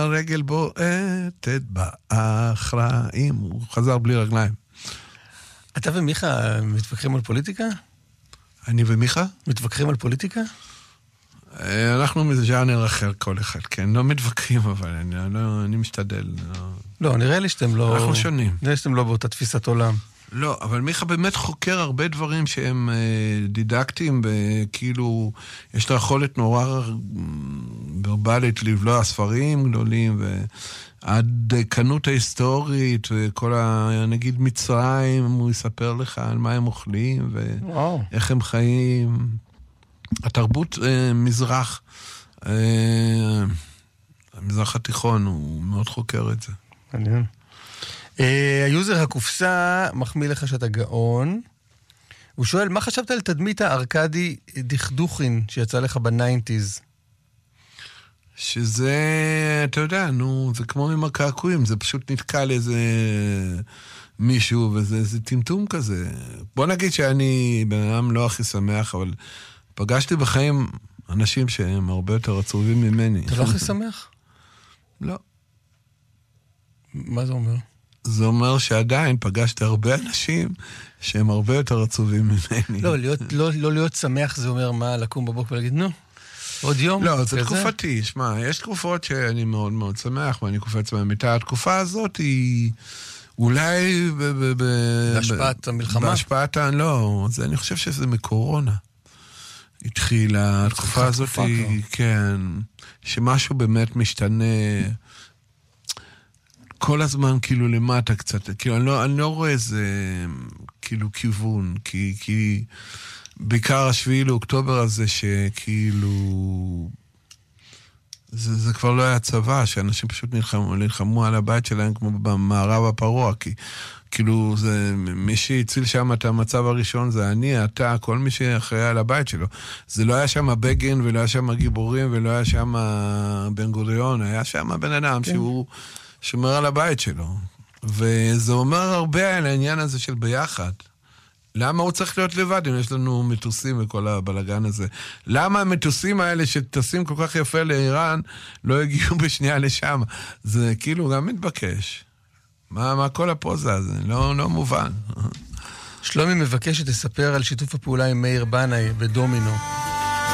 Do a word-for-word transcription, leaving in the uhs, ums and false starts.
הרגל בועטת באחראים, הוא חזר בלי רגליים. אתה ומיכה מתווכחים על פוליטיקה? אני ומיכה? מתווכחים על פוליטיקה? אנחנו מז'אנר אחר כל אחד, כן, לא מתווכחים, אבל אני, לא, אני משתדל. לא... לא, נראה לי שאתם לא... אנחנו שונים. נראה לי שאתם לא באותה תפיסת עולם. לא, אבל מיכה באמת חוקר הרבה דברים שהם דידקטיים, וכאילו, יש לו יכולת נורא ורבלית לבלוע ספרים גדולים, והדקנות ההיסטורית, וכל ה... נגיד מצרים, הוא יספר לך על מה הם אוכלים, ואיך הם חיים. התרבות אה, מזרח, אה, המזרח התיכון, הוא מאוד חוקר את זה. מעניין. אה, היוזר הקופסה מחמיא לך שאתה גאון. הוא שואל, מה חשבת על תדמית הארקדי דכדוכין שיצא לך בניינטיז? שזה, אתה יודע, נו, זה כמו עם הקעקועים, זה פשוט נתקע לאיזה מישהו, וזה איזה טמטום כזה. בוא נגיד שאני בן אדם לא הכי שמח, אבל... פגשתי בחיים אנשים שהם הרבה יותר עצובים ממני. אתה לא הכי שמח? לא. מה זה אומר? זה אומר שעדיין פגשתי הרבה אנשים שהם הרבה יותר עצובים ממני. לא, להיות, לא, לא להיות שמח זה אומר מה, לקום בבוקר ולהגיד, נו, עוד יום? לא, זה תקופתי, שמע, יש תקופות שאני מאוד מאוד שמח, ואני קופץ מהמיטה. התקופה הזאת היא... אולי... בהשפעת המלחמה? בהשפעת, לא, זה, אני חושב שזה מקורונה. התחילה, התקופה הזאת היא, כן, שמשהו באמת משתנה כל הזמן כאילו למטה קצת, כאילו אני לא, אני לא רואה איזה כאילו כיוון, כי, כי בעיקר השביעי לאוקטובר הזה שכאילו זה, זה כבר לא היה צבא, שאנשים פשוט נלחמו, נלחמו על הבית שלהם כמו במערב הפרוע, כי כאילו, זה, מי שהציל שם את המצב הראשון זה אני, אתה, כל מי שאחראי על הבית שלו. זה לא היה שם בגין, ולא היה שם גיבורים, ולא היה שם בן גוריון, היה שם בן אדם שהוא שומר על הבית שלו. וזה אומר הרבה על העניין הזה של ביחד. למה הוא צריך להיות לבד אם יש לנו מטוסים וכל הבלגן הזה? למה המטוסים האלה שטסים כל כך יפה לאיראן לא הגיעו בשנייה לשם? זה כאילו גם מתבקש. מה, מה כל הפוזה הזה? לא, לא מובן. שלומי מבקש שתספר על שיתוף הפעולה עם מאיר בנאי ודומינו.